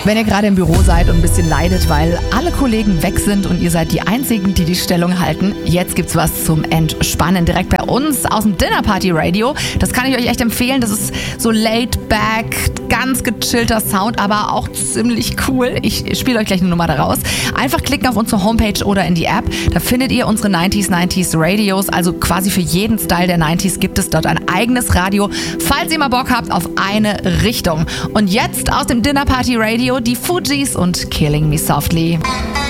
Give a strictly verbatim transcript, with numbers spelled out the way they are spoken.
Wenn ihr gerade im Büro seid und ein bisschen leidet, weil alle Kollegen weg sind und ihr seid die Einzigen, die die Stellung halten, jetzt gibt's was zum Entspannen direkt bei uns aus dem Dinner Party Radio. Das kann ich euch echt empfehlen. Das ist so laid back, ganz gechillter Sound, aber auch ziemlich cool. Ich spiele euch gleich eine Nummer daraus. Einfach klicken auf unsere Homepage oder in die App. Da findet ihr unsere neunzig neunzig Radios. Also quasi für jeden Style der neunziger gibt es dort ein eigenes Radio, falls ihr mal Bock habt auf eine Richtung. Und jetzt aus dem Dinner Party Radio die Fugees und Killing Me Softly.